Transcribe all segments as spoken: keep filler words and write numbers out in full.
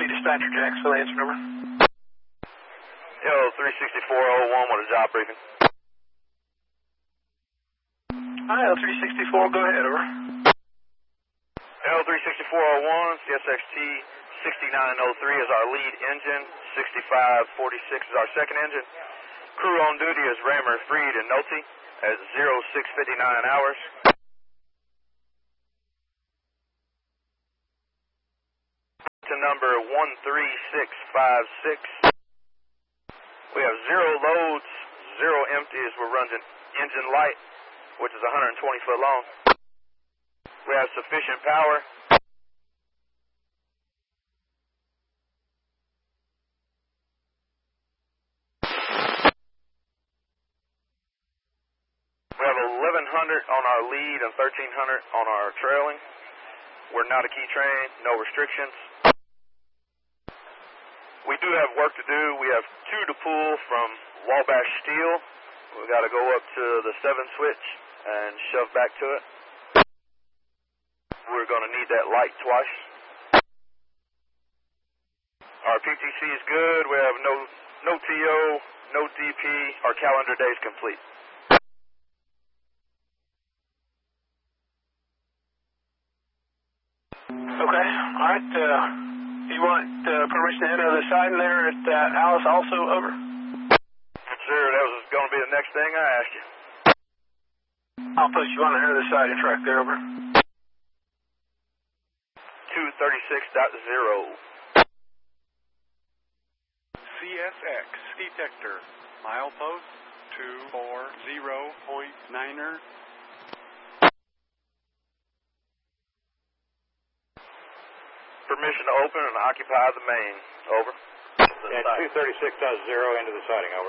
be dispatcher Jacksonville, answer number. Yo, three sixty-four oh one, what a job briefing. Hi, L three sixty-four, go ahead, over. L three sixty-four oh one, C S X T sixty-nine oh three is our lead engine, sixty-five forty-six is our second engine. Crew on duty is Raymer, Freed, and Nolte at zero six fifty-nine hours. To number one three six five six. We have zero loads, zero empties. We're running engine light, which is one hundred twenty foot long. We have sufficient power. We have eleven hundred on our lead and thirteen hundred on our trailing. We're not a key train, no restrictions. We do have work to do. We have two to pull from Wabash Steel. We've got to go up to the seven switch and shove back to it. We're going to need that light twice. Our P T C is good. We have no no T O, no D P. Our calendar day is complete. Okay, all right. Uh, you want uh, permission to enter the siding there at uh, Alice also, over? Sure, that was going to be the next thing I asked you. I'll put you on the enter the siding track there, over. two thirty-six point zero. C S X detector, milepost two forty point niner. Permission to open and occupy the main, over. Yeah, two thirty-six point zero into the siding, over.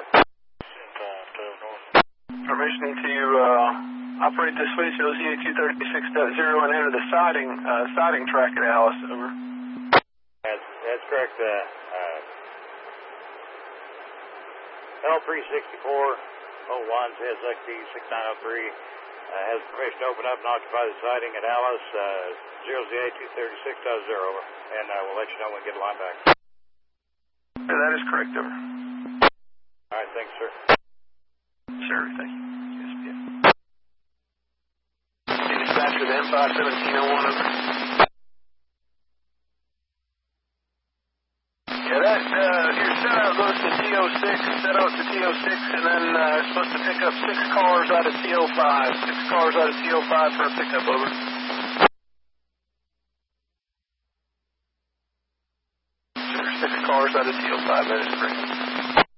Permission to uh, operate the switch O Z A two thirty-six point zero and enter the siding uh, siding track at Alice, over. That's, that's correct. Uh, uh, L three sixty-four oh one C S X T sixty-nine oh three uh, has permission to open up and occupy the siding at Alice, uh, zero Z A two thirty-six point zero, over. And uh, we'll let you know when we get a line back. Yeah, that is correct, over. All right, thanks, sir. Sure, thank you. Yes, yeah. Dispatcher to M five seventeen oh one, over. Yeah, that, uh, your set out goes to T O six, set out to T O six, and then uh, it's supposed to pick up six cars out of T O five. Six cars out of T O five for a pickup, over. Six cars out of T O five, that is correct.